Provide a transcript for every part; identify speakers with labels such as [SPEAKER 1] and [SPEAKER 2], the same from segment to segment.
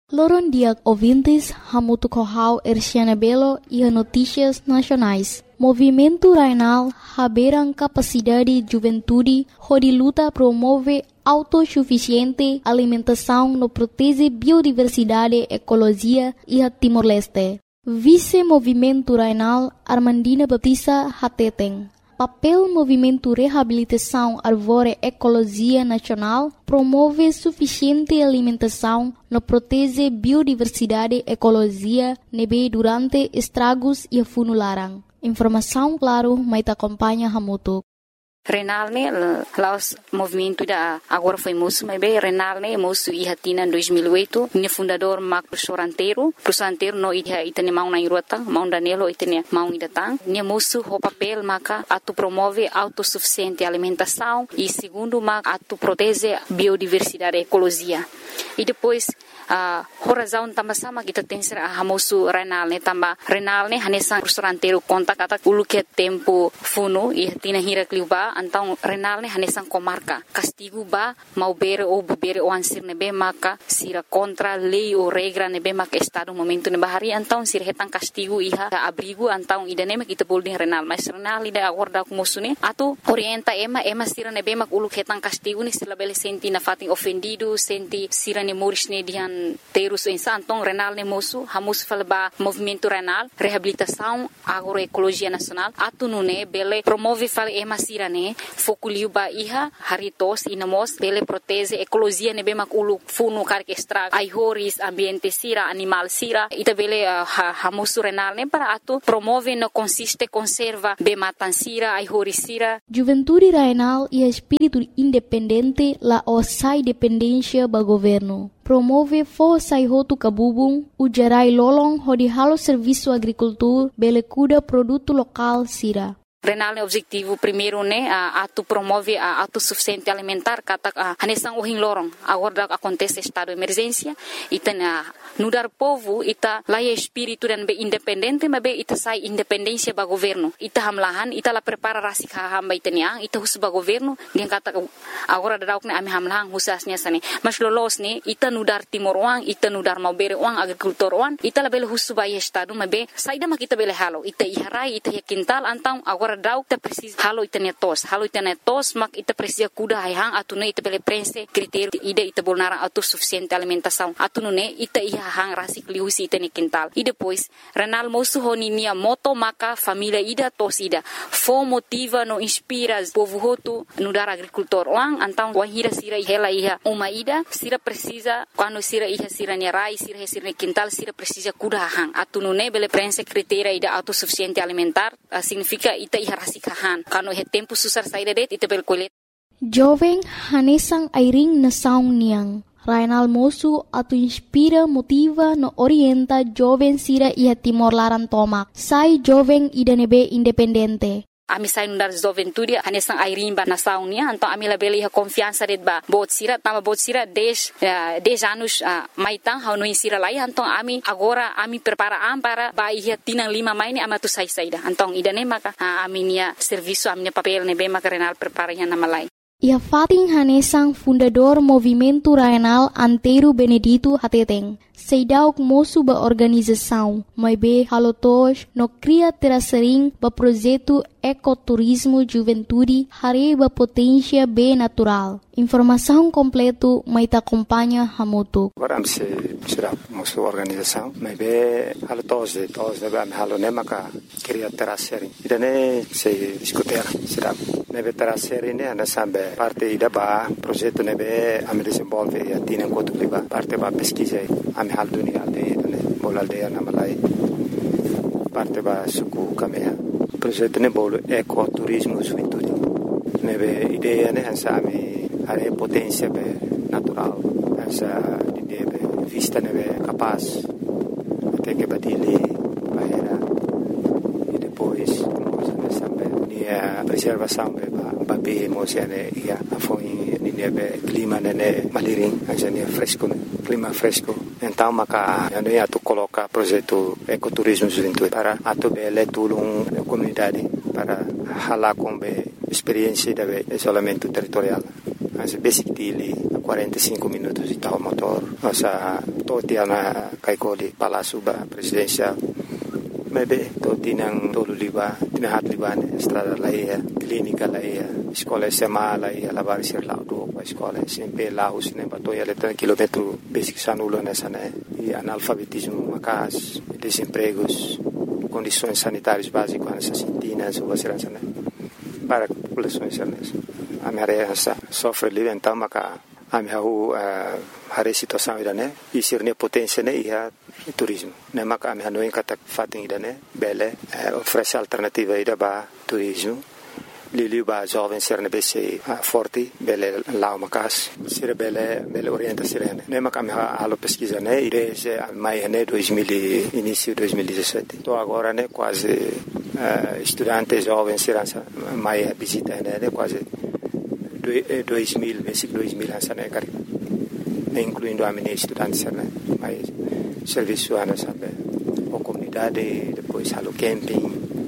[SPEAKER 1] Loron dia ouvintes, Hamutu Kohau Erciana Belo e Notícias Nacionais. Movimento Rainal haberam capacidade juventude, onde luta promove autossuficiente alimentação no protege biodiversidade, ecologia e a Timor-Leste. Vice-Movimento Rainal Armandina Batista Hateteng. Papel Movimento Reabilitação Arvore Ecologia Nacional promove suficiente alimentação no protege biodiversidade ecologia nebe durante estragos e funularang. Informação claro, mas acompanha Hamutu.
[SPEAKER 2] Renal ne laos movimento da agora foi moço, mas bem Renal ne moço e hatina em 2008, ne fundador Mac Prosoranteiro no ia itane mau na irota, mau Danilo itane mau idatang, ne moço o papel maca atu promove autossuficiente alimentação e segundo mac atu protege biodiversidade ecologia. E depois a razão também sama kita tem ser a moço Renal ne hanesan Prosoranteiro conta kata ulu que tempo funo e hatina hira kliuba então Renal ne hanesan comarca castigo ba mau bere ou bebere o ansir nebe maka sira contra lei ou regra nebe maka estado momento ne bahari então sira hetan castigo iha abrigo então idane mak kita boleh Renal mas Renal ida acorda com moço ne atu orienta ema sira nebe mak ulu hetan castigo ni sila bele senti na fatin ofendido senti sira ne moris ne dian terus então Renal ne moço hamus falba movimento Renal reabilitação agroecologia nacional atu nune bele promove fal ema sira ne fokuliu ba iha haritos inamos bele protege ecologia ne bemak ulu funu karke extra aihoris ambiente sira animal sira ita bele hamusu Renal ne para atu promove no consiste conserva be matan sira aihoris sira.
[SPEAKER 1] Juventude Rainal e espírito independente la osai dependência ba governo. Promove força e roto cabubung, o gerai lolong hodi halo serviço agricultura, bele cuida produto local sira.
[SPEAKER 2] Renal ne objetivo primeiro ne atu promove a autossuficiente alimentar kata hanesang uhin lorong agora acontece estado de emergência ita nudar povo ita laia espírito dan be independente mabe ita sai independência ba governo ita hamlahan ita la prepara rasik hamba itania ita hus ba governo dia kata agora dauk ne ami hamlahan husasnya sane mas lolos ne ita nudar timor uang ita nudar mau bere uang agrikultor uang ita la bele hus ba estado mabe saida makita bele halo ita iharai ita yakintal antang agora dauk ta precisa halo itane tos mak ita precisa kuda hang atune ita bele prense critério ida ita bolnara autossuficiente alimentação atune ita iha hang rasik liusi itane quintal e depois Renal moço honinia moto maka família ida tos ida fo motiva no inspira povo hotu no dar agricultor lang antang wahira sira hela iha uma ida sira precisa quando sira iha sira ne rai sira ne quintal sira precisa kuda hang atune bele prense critério ida autossuficiente alimentar significa ita iharasikahan kano he tempo susar saída det ita belkolet
[SPEAKER 1] jovem hanesang airing na saung niang Rainal moço atu inspira motiva no orienta jovem sira iha Timor Laran tomak sai jovem idanebe independente.
[SPEAKER 2] Ami sai nundar juventude hanesang airing ba nasaung nia então ami labele iha confiança det ba bot sira 10 anos maitang hau no insira lai então ami agora ami prepara para ba iha tinang 5 maini ama tu sai saida então idane maka ami nia serviço ami papel ne be maka Renal prepara iha nama lai.
[SPEAKER 1] Ia fating hanesang fundador Movimento Rainal Antero Benedito Hateteng. Seidauk moço ba organização, mas be halotos no cria terasering ba projeto ecoturismo juventude hare ba potência be natural. Informação completo mai ta acompanha Hamutu.
[SPEAKER 3] Agora se será moço organização, mas be halotos de ba halo ne maka cria terasering. Idane se discutir será nebe terasering ne ana sambe parte ida ba projeto nebe am desenvolve e atina enquanto liba parte ba pesquisa am hal dunia aldeia bola aldeia na Malai parte ba suku kamea projeto ne bolo ecoturismo juventude nebe ideia ne ansami are potência be natural essa ideia be vista nebe capaz até que badile bahera e depois coisa nessa be a preservação be ba be mosiane ia foi nebe clima ne maliring ajane fresco clima fresco então maka ano ia tu coloca projeto ecoturismo juventude para atu bele tulung comunidade para hala com experiência de isolamento territorial as basic dele 45 minutos de tal motor Osa totia na kaikoli Palácio Presidencial. Maybe toti nang tolo liba, tinahat liba ne estrada laia, clínica laia, escola SMA laia, lavar ser laudo pa escola SMP laus ne batoia letra kilometro basic sanulo nessa né, e analfabetismo macas, desempregos, condições sanitárias básicas nessa sentina, essa segurança né, para populações certas. A minha área sofre livre então maca a minha hari situação ida né, e ser ne potência né ia turismo. Ne maka ami hanoin kata fating ida ne bele oferece alternativa ida ba turismo. Lili ba jovem ser ne bese forte bele lao makas ser bele orienta sirene. Ne maka ami halo pesquisa ne ide se mai ne 2000 início 2017. Tô agora ne quase estudante jovem serança mai visita ne quase 2000 basic 2000 hansa ne cari. Incluindo a minha estudante né, mas serviço ana sabe, a comunidade, depois halo camping,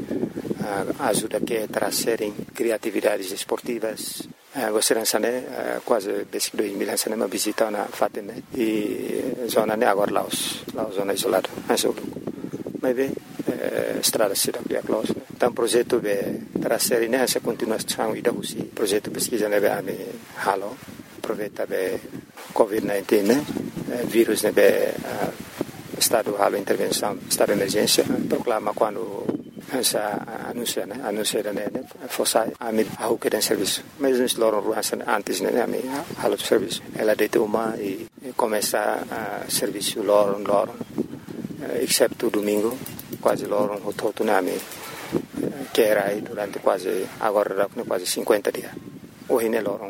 [SPEAKER 3] ajuda que trazerem criatividades esportivas. Você né, quase desde 2000 né, uma visita na Fatima e zona né agora Laos zona isolada, mas bem estrada cidade a close. Então projeto de trazer né essa continuação e da Rússia, projeto pesquisa né be halo aproveita be COVID-19 né, vírus né be estado halo intervenção, estado de emergência, proclama quando essa anuncia né fosse a mim a que tem serviço, mas nos loram ruas antes né a mim halo de serviço, ela deita uma e começa a serviço loram, exceto domingo, quase loram o todo né a mim que era aí durante quase agora quase 50 dias, hoje né loram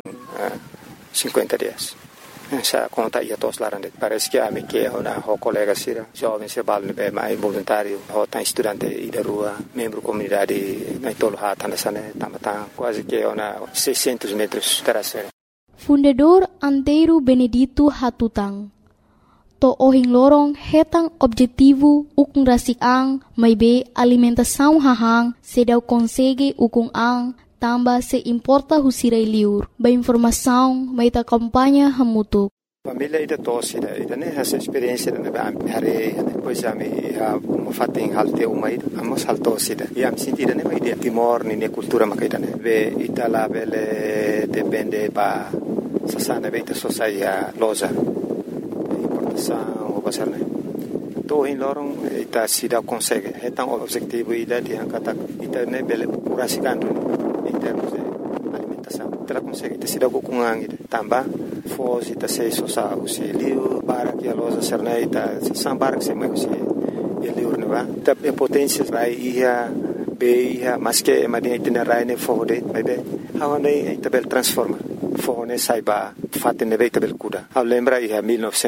[SPEAKER 3] 50 dias. Essa conta ia todos lá dentro. Parece que a minha que o colega sira jovem se balne bem mais voluntário, o tá estudante e da rua, membro comunidade na tolo hata nessa né, tamata quase que ona 600 metros terasera.
[SPEAKER 1] Fundador Antero Benedito Hatutang. To ohing lorong hetang objetivo ukung rasik-ang may be alimentação hahang sedau konsege ukung ang tamba se importa husirai liur. Ba informação may ta kampanya hamutuk.
[SPEAKER 3] Família ida tosse ida né essa experiência né hari depois a me fating halte uma ida amos haltosse ida e am sentida né ida timor ni cultura makaida né ve itala vele depende ba sasana beita sociedade loja importação o basar né to in lorong ita sida consegue hetang objetivo ida di angkata ita né bele curasikan em termos de alimentação. Ela consegue ter sido com angin também fosse ta sei sosa usi liu para que a loja sernaita sambar que se mais usi liu neva ta potência rai ia be ia mas que madia itena rai ne fode bebe hawane tabel transforma fone saiba fatte ne veita bel kuda a lembra ia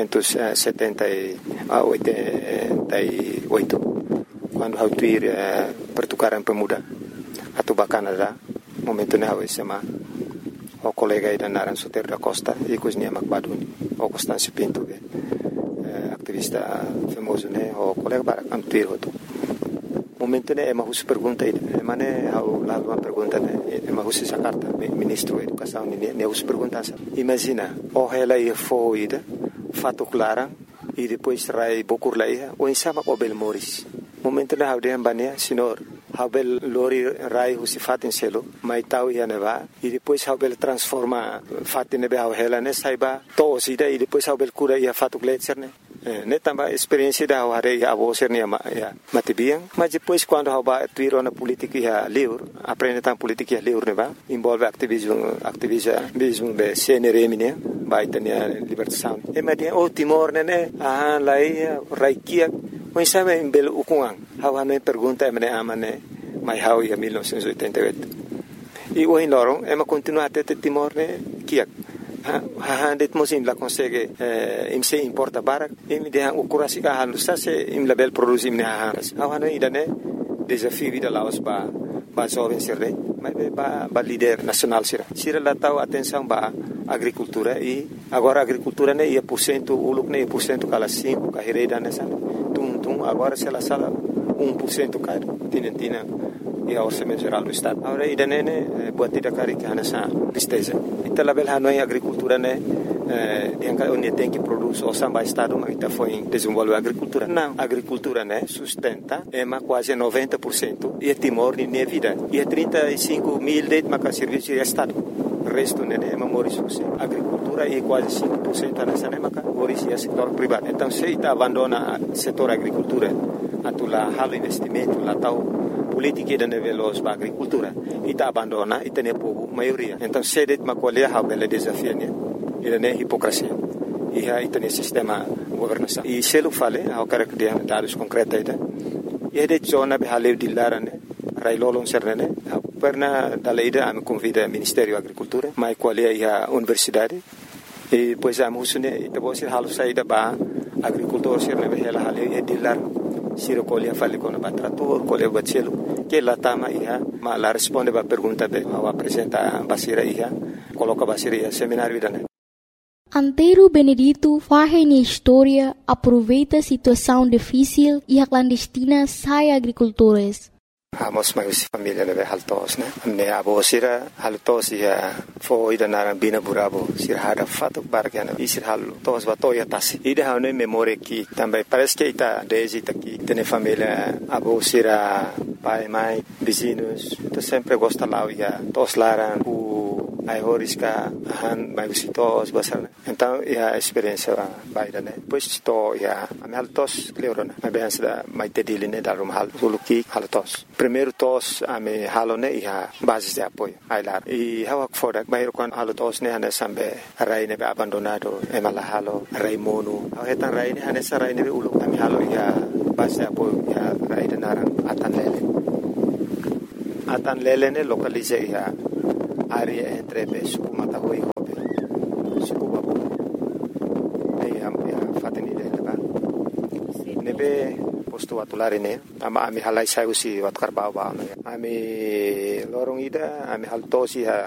[SPEAKER 3] 1978 quando hautuir pertukaran pemuda atau Canadá momento ne hawe sema o colega ida naran Soter da Costa e cozinha Macbaduni o Constâncio Pinto activista famoso né o colega para antuir hoto momento ne ema hus pergunta ida mane hau lá uma pergunta né ema hus essa carta ministro da educação ne hus pergunta imagina o ela ia foi ida fato clara e depois rai bokur lá ia o insama o Belmoris momento ne hau de ambania senhor Habel lori rai husi fatin selo mai tau ia neva e depois habel transforma fatin nebe hela ne saiba to sida e depois habel cura ia fatu gletser ne tamba experiência da hare ia avoser ne ya matibiang mas depois quando haba tuiro na política ia liur aprende tam política ia liur neva envolve activismo be CNRM ne vai tenia libertação e media o Timor ne lai raikia mas sabe em belo ukungang hawa no pergunta emne amane mai hau ia 1988 e o lorong ema continua até Timor ne kiak ha det mosim la consegue im se importa barak im de o kurasi ka halu sa se im label produce im ne hawa no idane desafio vida laos ba jovem sirre mas ba líder nacional sira la tau atenção ba agricultura e agora agricultura ne ia % uluk ne % kala 5 ka hereda nessa agora se ela sala 1% caro tinentina e a orçamento geral do estado agora ida nene buat tidak kari que hanasa disteza ita label hanoi agricultura ne diangkat onde tem que produzir o samba estado mas ita foi desenvolver agricultura. Não, agricultura né sustenta é quase 90% e Timor nem vida. E 35 mil de maka serviço de estado. O resto né é morisco. Agricultura é quase 5% nessa né maka morisco é setor privado. Então se ita abandona setor agricultura, atula halo investimento lá tal política de nível da agricultura, ita abandona ita ne povo maioria. Então se det makolia ha bela desafio né. Ele é hipocrisia. E aí tem sistema governação. E se ele fala, eu quero que dê dados concretos aí. E é de zona de haleu de lara, né? Railolong serne, perna dalaida me convida Ministério da Agricultura, mas qual é a universidade? E pois a musune, e depois se halu saída ba agricultor serne be hela haleu e de lar. Siro colia fale com o trator, colia bacelo, que lá tama ia, mas lá responde ba pergunta be, ao apresenta basira ia, coloca basira ia seminário da né.
[SPEAKER 1] Antero Benedito faz na história, aproveita a situação difícil e a clandestina sai agricultores.
[SPEAKER 3] Amos mais família leve haltos né. Me abo sira haltos ia foi da narambina burabo sira hada fato bargana e sira haltos batoia tasi. E de hane memória que também parece que está desde aqui tem família abo sira pai mãe vizinhos. Tu sempre gosta lá ia tos laran ai horiska han mai visitos basar. Então a experiência baida né. Pois to ia a haltos cleorona. A bem da mai tedili né da rumhal suluki haltos. Primeiro tos a me halone ia base de apoio ai lá. E hawak foda mai kon haltos né hane sambe rai ne abandonado e mala halo rai mono. Au hetan rai ne hane sa rai ne ulu ami halo ia base de apoio ia rai de naran atan lele ne localize ia área entre suku Matahui e suku Babu. Aí a fateni dele lá. Nebe posto atulari ne, ama ami halai sai usi wat karbau ba. Ami lorong ida, ami haltosi ha